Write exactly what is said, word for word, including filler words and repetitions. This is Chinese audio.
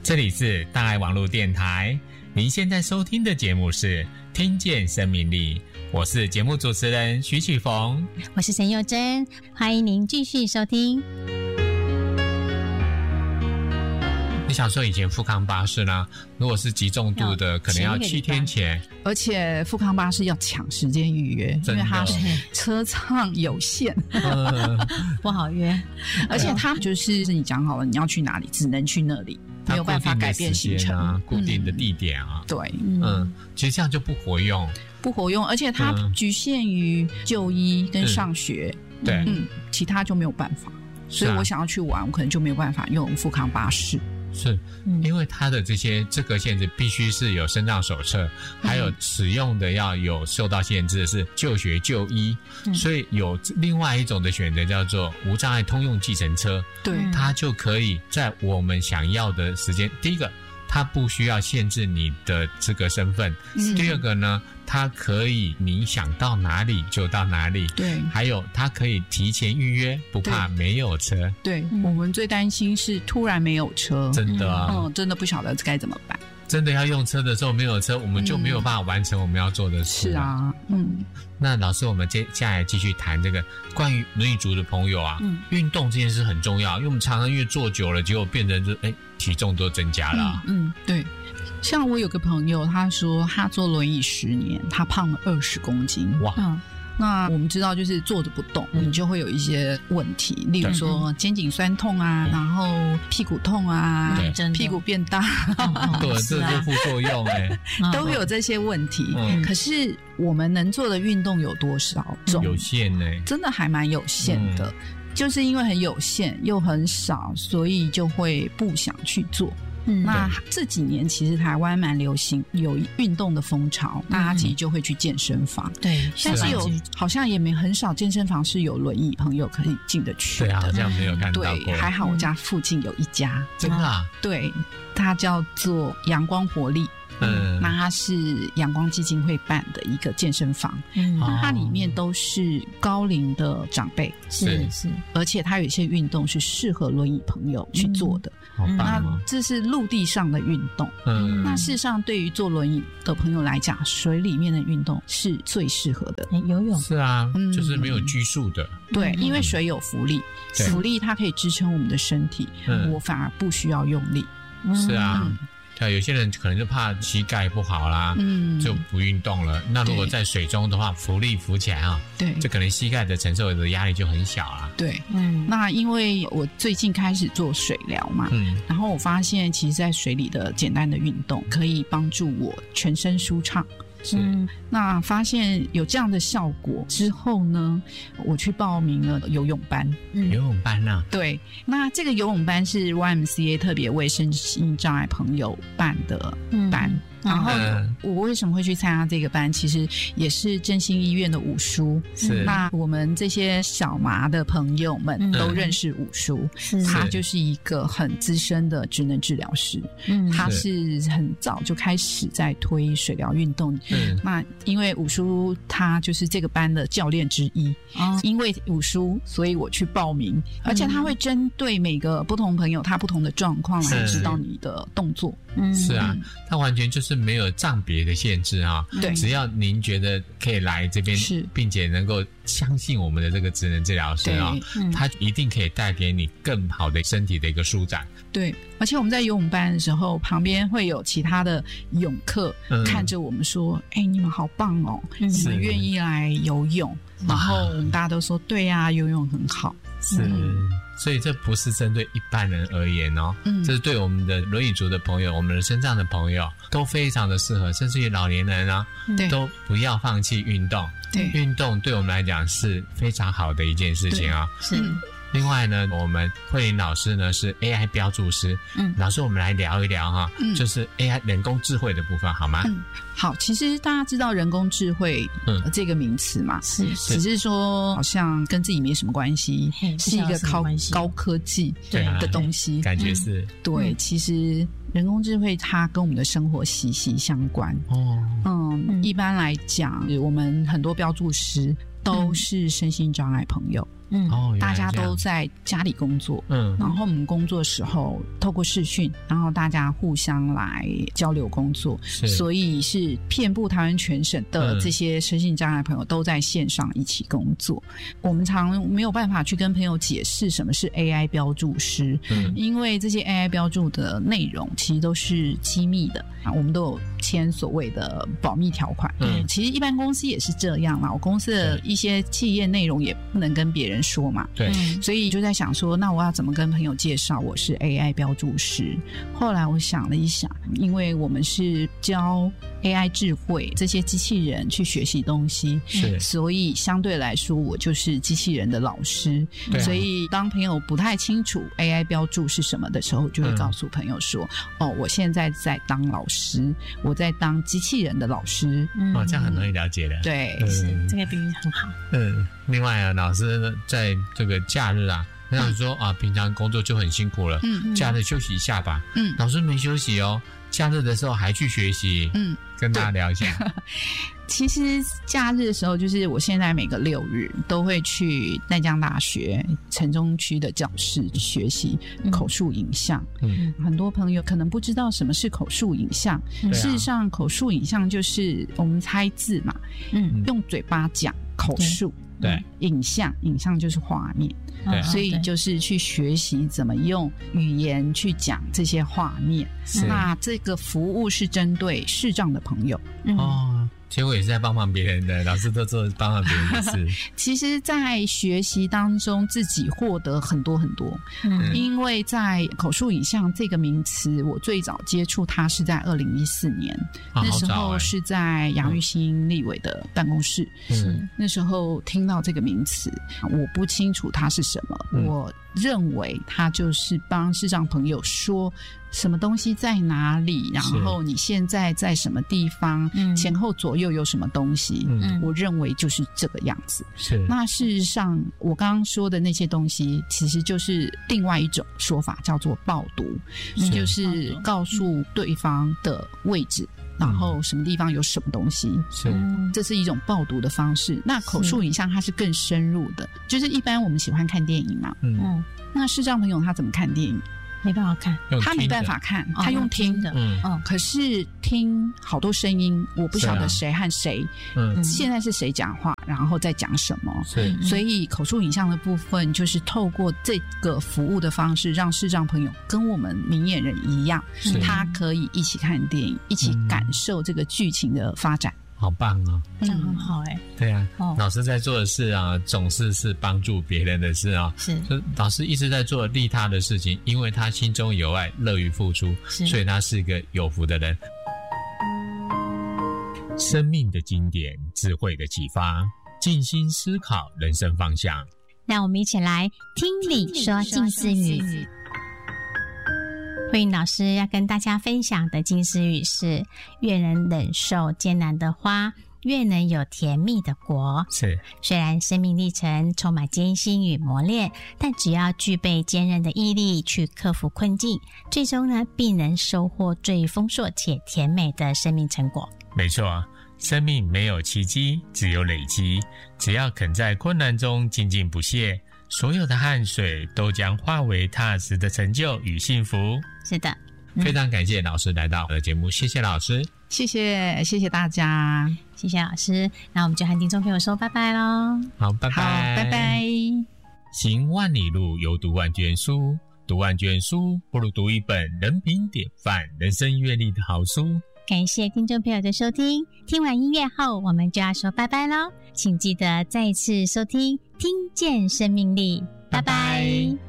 这里是大爱网络电台，您现在收听的节目是听见生命力，我是节目主持人徐启逢， 我是陈佑珍，欢迎您继续收听。 你想说以前富康巴士呢，如果是极重度的可能要七天前， 而且富康巴士要抢时间预约，因为它是车舱有限、 呃、 不好约， 而且它就是你讲好了你要去哪里只能去那里，没有办法改变行程啊，固定的地点啊、 嗯、对， 嗯，其实这样就不活用不活用，而且它局限于就医跟上学、 嗯、对， 嗯，其他就没有办法，所以我想要去玩、啊、我可能就没有办法用富康巴士。 是因为它的这些资格限制必须是有身障手册、嗯、还有使用的要有受到限制的是就学就医、嗯、所以有另外一种的选择叫做无障碍通用计程车， 对， 它就可以在我们想要的时间，第一个它不需要限制你的资格身份、嗯、第二个呢它可以你想到哪里就到哪里， 对， 还有它可以提前预约，不怕没有车， 对、嗯、我们最担心是突然没有车， 真的啊， 嗯，真的不晓得该怎么办， 真的要用车的时候没有车，我们就没有办法完成我们要做的事、啊嗯、 是啊，嗯， 那老师我们接下来继续谈这个关于轮椅族的朋友啊，嗯，运动这件事很重要，因为我们常常因为坐久了结果变成就哎体重都增加了、啊、 嗯, 嗯对，像我有个朋友他说他坐轮椅十年他胖了二十公斤， 哇、嗯， 那我们知道就是坐着不动、嗯、你就会有一些问题，例如说肩颈酸痛啊、嗯、然后屁股痛啊，屁股变大， 对，这是副作用哎、 欸，都会有这些问题、嗯、可是我们能做的运动有多少种？ 有限呢、欸， 真的还蛮有限的、嗯、就是因为很有限又很少，所以就会不想去做。嗯，那这几年其实台湾蛮流行有运动的风潮，大家其实就会去健身房。 对， 但是有好像也没很少健身房是有轮椅朋友可以进得去的。 对啊，好像没有看到过。 对，还好我家附近有一家。 真的啊？ 对，它叫做阳光活力。嗯，那它是阳光基金会办的一个健身房，嗯，那它里面都是高龄的长辈， 是是， 而且它有一些运动是适合轮椅朋友去做的， 嗯、 那这是陆地上的运动，嗯，那事实上对于坐轮椅的朋友来讲，水里面的运动是最适合的， 欸、游泳是啊、嗯，就是没有拘束的， 对，因为水有浮力，浮力它可以支撑我们的身体，嗯、我反而不需要用力， 是啊。嗯，对，有些人可能就怕膝盖不好啦，嗯，就不运动了。那如果在水中的话，浮力浮起来啊，对，这可能膝盖的承受的压力就很小啦。 对，嗯，那因为我最近开始做水疗嘛，嗯，然后我发现其实在水里的简单的运动可以帮助我全身舒畅。是、嗯，那发现有这样的效果之后呢，我去报名了游泳班。 嗯，游泳班啊？ 对，那这个游泳班是 Y M C A 特别为身心障碍朋友办的班。嗯，然后我为什么会去参加这个班，其实也是振兴医院的五叔，是那我们这些小麻的朋友们都认识五叔，嗯、他就是一个很资深的职能治疗师，嗯，他是很早就开始在推水疗运动，嗯，那因为五叔他就是这个班的教练之一，哦，因为五叔所以我去报名，而且他会针对每个不同朋友他不同的状况来指导你的动作， 嗯，是啊，他完全就是没有障别的限制啊，对，只要您觉得可以来这边，是，并且能够相信我们的这个职能治疗师啊，嗯，他一定可以带给你更好的身体的一个舒展。 对，而且我们在游泳班的时候，旁边会有其他的泳客，嗯，看着我们说：“哎，你们好棒哦，嗯，你们愿意来游泳。”然后我们大家都说：“对呀，啊，游泳很好。” 是。嗯，所以这不是针对一般人而言哦，嗯，这是对我们的轮椅族的朋友，我们的身障的朋友都非常的适合，甚至于老年人啊，对，都不要放弃运动。对，运动对我们来讲是非常好的一件事情啊。是。另外呢，我们慧玲老师呢是 A I 标注师，嗯，老师我们来聊一聊哈，嗯，就是 A I 人工智慧的部分好吗？ 嗯，好，其实大家知道人工智慧嗯这个名词嘛，是，只是说好像跟自己没什么关系，是一个高高科技的东西， 感觉是， 嗯，对，其实人工智慧它跟我们的生活息息相关哦，嗯，嗯一般来讲，我们很多标注师都是身心障碍朋友。 嗯，哦，大家都在家里工作，嗯，然后我们工作的时候透过视讯，然后大家互相来交流工作，所以是遍布台湾全省的这些身心障碍朋友都在线上一起工作。嗯、我们常没有办法去跟朋友解释什么是 A I 标注师，嗯，因为这些 A I 标注的内容其实都是机密的啊，我们都有签所谓的保密条款。嗯，其实一般公司也是这样啦，我公司的一些企业内容也不能跟别人说嘛。 对， 所以就在想说，那我要怎么跟朋友介绍我是 A I 标注师？后来我想了一想，因为我们是教 A I 智慧这些机器人去学习东西，是，所以相对来说我就是机器人的老师。啊、所以当朋友不太清楚 A I 标注是什么的时候，就会告诉朋友说、嗯、哦，我现在在当老师，我在当机器人的老师。 嗯，哦，这样很容易了解的。 对， 嗯、是这个比喻很好。 嗯，另外啊，老师在这个假日啊，那想说、嗯、啊，平常工作就很辛苦了，嗯嗯，假日休息一下吧。嗯，老师没休息哦，假日的时候还去学习。嗯，跟大家聊一下。 其实假日的时候，就是我现在每个六日都会去淡江大学城中区的教室学习口述影像。嗯，很多朋友可能不知道什么是口述影像，嗯、事实上口述影像就是我们猜字嘛，嗯，用嘴巴讲口述。 对， 影像，影像就是画面，对，所以就是去学习怎么用语言去讲这些画面。那这个服务是针对视障的朋友。 哦，结果也是在帮忙别人的，老师都做帮忙别人的事。 其实在学习当中自己获得很多很多。嗯，因为在口述影像这个名词，我最早接触它是在二零一四年、啊、那时候是在杨玉兴立委的办公室。嗯，那时候听到这个名词，我不清楚它是什么、嗯、我认为它就是帮视障朋友说什么东西在哪里，然后你现在在什么地方，前后左右有什么东西、嗯、我认为就是这个样子。是，那事实上我刚刚说的那些东西其实就是另外一种说法，叫做报读，就是告诉对方的位置，然后什么地方有什么东西，是，这是一种报读的方式。那口述影像它是更深入的，就是一般我们喜欢看电影嘛，嗯，那视障朋友他怎么看电影？ 没办法看， 他没办法看，他用听的，嗯，嗯，可是听好多声音，我不晓得谁和谁，嗯，现在是谁讲话，然后在讲什么，是，所以口述影像的部分就是透过这个服务的方式，让视障朋友跟我们明眼人一样，他可以一起看电影，一起感受这个剧情的发展。 好棒哦， 这样很好哎、欸。 对啊、哦，老师在做的事啊，总是是帮助别人的事啊。是，老师一直在做利他的事情，因为他心中有爱，乐于付出，所以他是一个有福的人。生命的经典，智慧的启发，静心思考人生方向。 让我们一起来听你说静思语。慧颖老师要跟大家分享的静思语是：越能忍受艰难的花，越能有甜蜜的果。是，虽然生命历程充满艰辛与磨练，但只要具备坚韧的毅力去克服困境，最终呢，必能收获最丰硕且甜美的生命成果。 没错啊，生命没有奇迹，只有累积。只要肯在困难中精进不懈，所有的汗水都将化为踏实的成就与幸福。 是的， 嗯、非常感谢老师来到我的节目，谢谢老师， 谢谢谢谢大家， 谢谢老师。那我们就和听众朋友说拜拜咯。 好，拜拜， 好，拜拜。 行万里路，犹读万卷书，读万卷书不如读一本人品典范、人生阅历的好书。 感谢听众朋友的收听，听完音乐后我们就要说拜拜咯，请记得再次收听听见生命力，拜拜。拜拜。